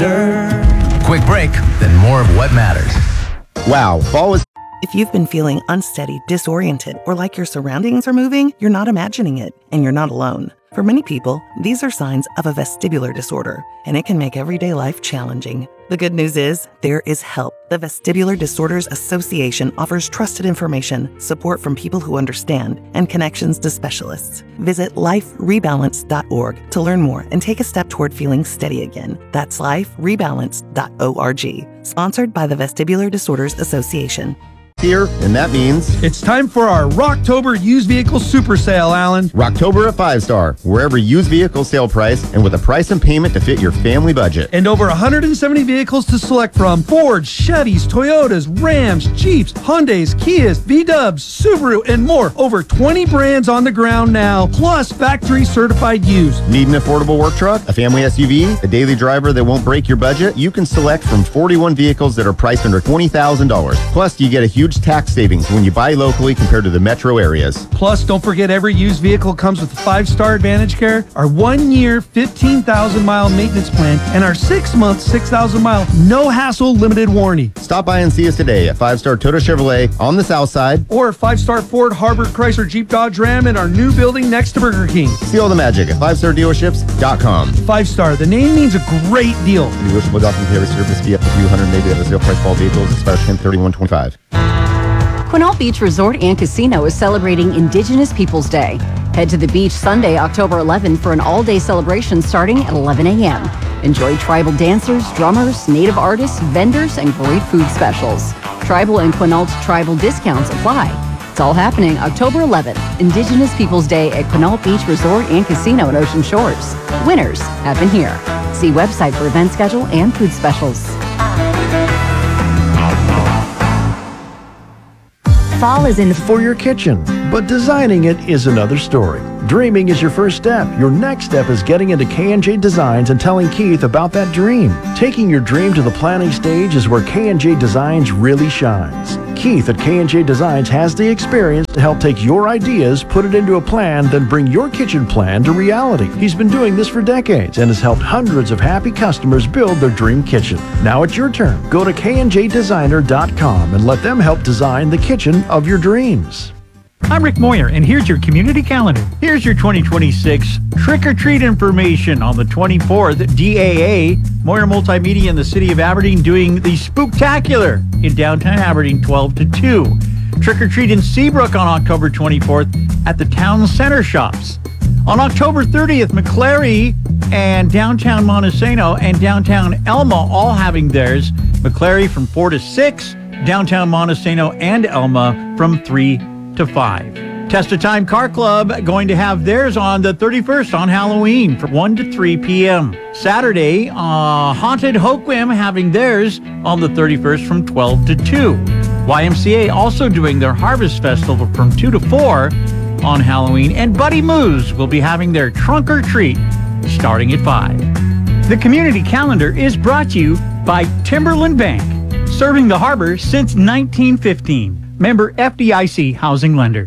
wonder. Quick break, then more of what matters. Wow, fall is... If you've been feeling unsteady, disoriented, or like your surroundings are moving, you're not imagining it, and you're not alone. For many people, these are signs of a vestibular disorder, and it can make everyday life challenging. The good news is, there is help. The Vestibular Disorders Association offers trusted information, support from people who understand, and connections to specialists. Visit liferebalance.org to learn more and take a step toward feeling steady again. That's liferebalance.org. Sponsored by the Vestibular Disorders Association. Here, and that means it's time for our Rocktober used vehicle super sale, Alan. Rocktober at 5-Star, wherever used vehicle sale price and with a price and payment to fit your family budget. And over 170 vehicles to select from: Ford, Chevys, Toyotas, Rams, Jeeps, Hyundais, Kias, VWs, Subaru, and more. Over 20 brands on the ground now, plus factory certified used. Need an affordable work truck, a family SUV, a daily driver that won't break your budget? You can select from 41 vehicles that are priced under $20,000. Plus, you get a huge tax savings when you buy locally compared to the metro areas. Plus, don't forget every used vehicle comes with 5-Star Advantage Care, our 1-year, 15,000-mile maintenance plan, and our 6-month, 6,000-mile, no-hassle limited warranty. Stop by and see us today at 5-Star Toyota Chevrolet on the south side, or 5-Star Ford, Harbor, Chrysler, Jeep, Dodge, Ram in our new building next to Burger King. See all the magic at 5stardealerships.com. 5-Star, the name means a great deal. Negotiable document pay service fee up to $200, maybe at a sale price. All vehicles expires 10/31/25. Quinault Beach Resort and Casino is celebrating Indigenous Peoples Day. Head to the beach Sunday, October 11th for an all-day celebration starting at 11 a.m. Enjoy tribal dancers, drummers, native artists, vendors, and great food specials. Tribal and Quinault tribal discounts apply. It's all happening October 11th, Indigenous Peoples Day at Quinault Beach Resort and Casino in Ocean Shores. Winners happen here. See website for event schedule and food specials. Fall is in for your kitchen, but designing it is another story. Dreaming is your first step. Your next step is getting into K&J Designs and telling Keith about that dream. Taking your dream to the planning stage is where K&J Designs really shines. Keith at K&J Designs has the experience to help take your ideas, put it into a plan, then bring your kitchen plan to reality. He's been doing this for decades and has helped hundreds of happy customers build their dream kitchen. Now it's your turn. Go to knjdesigner.com and let them help design the kitchen of your dreams. I'm Rick Moyer, and here's your community calendar. Here's your 2026 trick-or-treat information. On the 24th, DAA, Moyer Multimedia in the city of Aberdeen doing the Spooktacular in downtown Aberdeen, 12 to 2. Trick-or-treat in Seabrook on October 24th at the Town Center Shops. On October 30th, McClary and downtown Montesano and downtown Elma all having theirs. McClary from 4 to 6, downtown Montesano and Elma from 3 to 5. Testa Time Car Club going to have theirs on the 31st on Halloween from 1 to 3 p.m. Saturday, Haunted Hoquiam having theirs on the 31st from 12 to 2. YMCA also doing their Harvest Festival from 2 to 4 on Halloween. And Buddy Moose will be having their Trunk or Treat starting at 5. The community calendar is brought to you by Timberland Bank, serving the harbor since 1915. Member FDIC housing lender.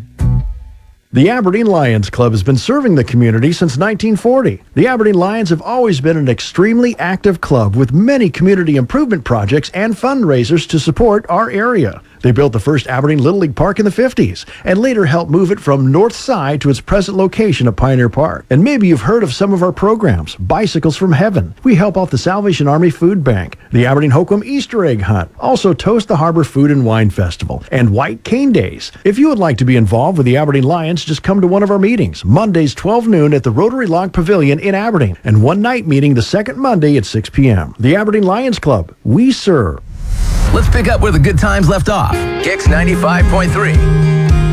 The Aberdeen Lions Club has been serving the community since 1940. The Aberdeen Lions have always been an extremely active club with many community improvement projects and fundraisers to support our area. They built the first Aberdeen Little League Park in the 50s and later helped move it from North Side to its present location at Pioneer Park. And maybe you've heard of some of our programs. Bicycles from Heaven. We help out the Salvation Army Food Bank, the Aberdeen Hoquiam Easter Egg Hunt, also Toast the Harbor Food and Wine Festival, and White Cane Days. If you would like to be involved with the Aberdeen Lions, just come to one of our meetings, Mondays 12 noon at the Rotary Log Pavilion in Aberdeen, and one night meeting the second Monday at 6 p.m. The Aberdeen Lions Club. We serve. Let's pick up where the good times left off. Kicks 95.3.